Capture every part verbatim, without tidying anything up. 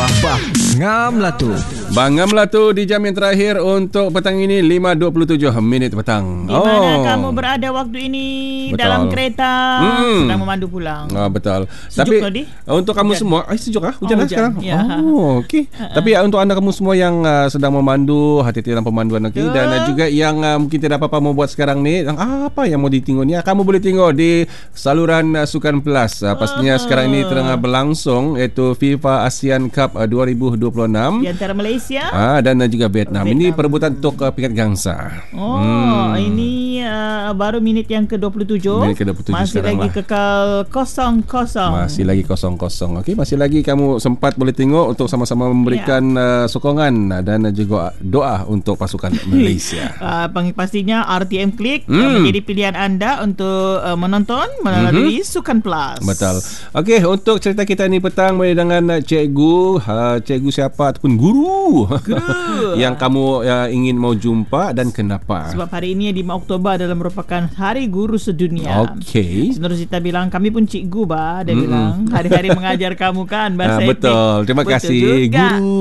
Bah bah ngam lah tu. Bangam lah tu di jam yang terakhir untuk petang ini lima dua puluh tujuh minit petang. Di mana oh. kamu berada waktu ini? Betul. Dalam kereta hmm. sedang memandu pulang. Ah, betul. Sejuk Tapi ke, untuk kamu hujan. semua, eh sejuk ah? Hujan, oh, hujan. sekarang. Ya. Oh, okey. Uh-uh. Tapi uh, untuk anda kamu semua yang uh, sedang memandu, hati-hati dalam pemanduan lagi okay? Dan uh, juga yang uh, mungkin tidak apa-apa mau buat sekarang ni, yang, ah, apa yang mau ditengok ni? Kamu boleh tengok di saluran uh, Sukan Plus. Uh, pastinya uh. sekarang ini tengah berlangsung iaitu FIFA ASEAN Cup uh, dua ribu dua puluh enam di antara Malaysia ah, dan uh, juga Vietnam. Vietnam. Ini perebutan untuk uh, pingat gangsa. Oh, hmm. ini uh, baru minit yang ke dua puluh tujuh. Minit ke dua puluh tujuh masih lagi lah. Kekal kosong kosong. Masih lagi kosong kosong. Okey, masih lagi kamu sempat boleh tengok untuk sama-sama memberikan yeah. uh, sokongan dan juga doa untuk pasukan Malaysia. uh, pastinya R T M Klik hmm. uh, menjadi pilihan anda untuk uh, menonton melalui mm-hmm. Sukan Plus. Betul. Okey, untuk cerita kita ni petang boleh dengan cikgu, uh, cikgu siapa ataupun guru. Guru. Yang kamu uh, ingin mau jumpa dan kenapa? Sebab hari ini lima Oktober adalah merupakan Hari Guru Sedunia. Okey. Senur Sita bilang kami pun cikgu bah, dia mm-hmm. bilang hari-hari mengajar kamu kan bahasa uh, betul. Terima betul kasih juga. Guru.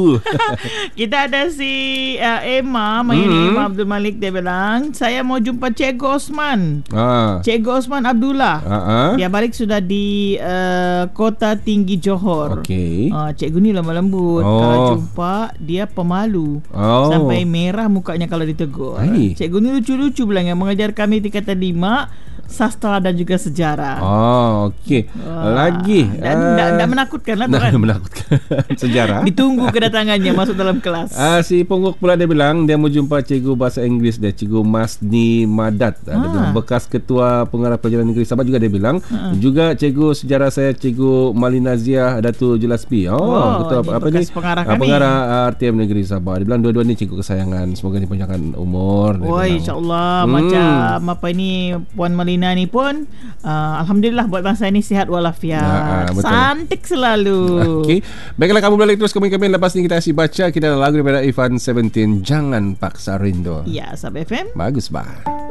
Kita ada si uh, Emma, Mayani mm-hmm. Emma Abdul Malik, dia bilang saya mau jumpa Cikgu Osman. Ah. Cikgu Osman Abdullah. Uh-huh. Dia balik sudah di uh, Kota Tinggi Johor. Okey. Uh, cikgu ni lemah lembut. Oh. Kalau jumpa dia pemalu. Oh. Sampai merah mukanya kalau ditegur. Hai. Cikgu ni lucu-lucu bilang yang mengajar kami tingkatan lima, sastra dan juga sejarah. Oh, okey. Lagi dan tak uh, menakutkan lah tu kan. Menakutkan. Sejarah. Ditunggu kedatangannya masuk dalam kelas. Ah, si Ponggok pula dia bilang dia mau jumpa cikgu bahasa Inggeris dia, Cikgu Masni Madat. Ah. Dia bilang bekas ketua pengarah pelajaran negeri Sabah juga dia bilang. Ah. Juga cikgu sejarah saya Cikgu Malinaziah Datuk Julaspi. Oh, oh betul apa, apa ni? Pengarah, ah, pengarah R T M Negeri Sabah. Dia bilang dua-dua ni cikgu kesayangan. Semoga dipanjangkan umur. Oh, insya-Allah. Hmm. Macam apa ini Puan Malina ni pun uh, alhamdulillah buat bangsa ini sihat walafiat. Nah, ah, cantik selalu. Okey. Baiklah, kamu boleh terus kami-kami. Lepas ni kita asyik baca kita ada lagu daripada Ivan Seventeen, Jangan Paksa Rindu. Ya, Sab F M. Bagus bah.